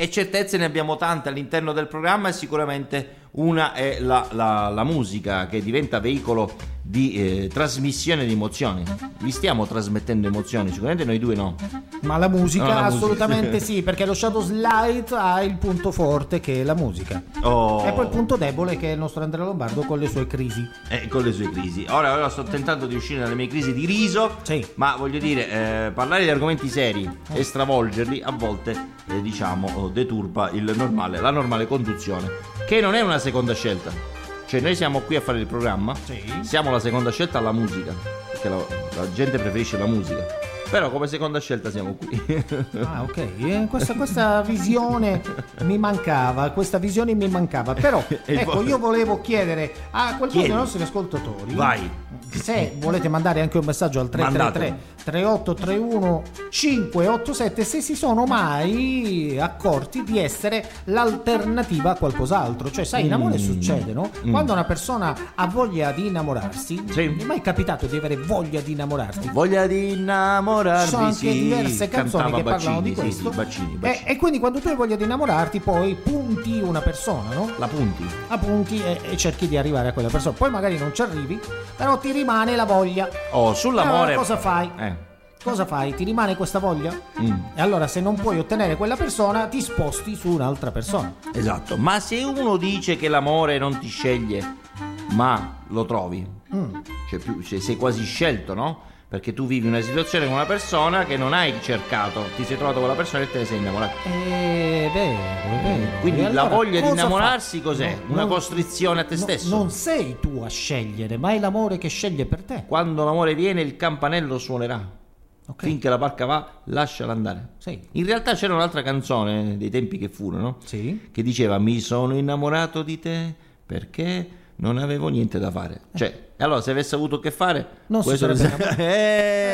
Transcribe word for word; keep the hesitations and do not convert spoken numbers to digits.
E certezze ne abbiamo tante all'interno del programma, e sicuramente una è la, la, la musica, che diventa veicolo di eh, trasmissione di emozioni. Vi stiamo trasmettendo emozioni, sicuramente noi due no. Ma la musica, no, la assolutamente musica. sì, perché lo Shadows Light ha il punto forte che è la musica. Oh. E poi il punto debole che è il nostro Andrea Lombardo con le sue crisi. Eh, con le sue crisi. Ora, ora sto tentando di uscire dalle mie crisi di riso, sì. Ma voglio dire, eh, parlare di argomenti seri eh. e stravolgerli a volte eh, diciamo deturpa il normale, la normale conduzione, che non è una seconda scelta. Cioè noi siamo qui a fare il programma, sì. Siamo la seconda scelta alla musica, perché la, la gente preferisce la musica. Però come seconda scelta siamo qui. Ah, ok, eh, questa, questa visione mi mancava, questa visione mi mancava. Però ecco, io volevo chiedere a qualcuno Chiedi. dei nostri ascoltatori, vai, se volete mandare anche un messaggio al tre tre tre tre otto tre uno cinque otto sette, se si sono mai accorti di essere l'alternativa a qualcos'altro. Cioè sai, in amore mm. succede, no? Mm. Quando una persona ha voglia di innamorarsi, sì. Mi è mai capitato di avere voglia di innamorarsi? Voglia di innamorarsi. Ci sono anche sì, diverse canzoni che Bacini, parlano di sì, questo, sì, bacini, bacini. E, e quindi quando tu hai voglia di innamorarti poi punti una persona, no? La punti La punti e, e cerchi di arrivare a quella persona. Poi magari non ci arrivi, però ti rimane la voglia. Oh, sull'amore allora, cosa fai? Eh. Cosa fai? Ti rimane questa voglia? Mm. E allora se non puoi ottenere quella persona ti sposti su un'altra persona. Esatto. Ma se uno dice che l'amore non ti sceglie, ma lo trovi, mm. cioè, più, cioè sei quasi scelto, no? Perché tu vivi una situazione con una persona che non hai cercato, ti sei trovato con la persona e te ne sei innamorato. È vero, è vero. Quindi allora, la voglia di innamorarsi fa? cos'è? No, una non, costrizione a te no, stesso. Non sei tu a scegliere, ma è l'amore che sceglie per te. Quando l'amore viene, il campanello suonerà. Okay. Finché la barca va, lasciala andare. Sì. In realtà c'era un'altra canzone dei tempi che furono, sì. che diceva: mi sono innamorato di te perché non avevo niente da fare. Cioè, allora se avesse avuto che fare, non si sarebbe eh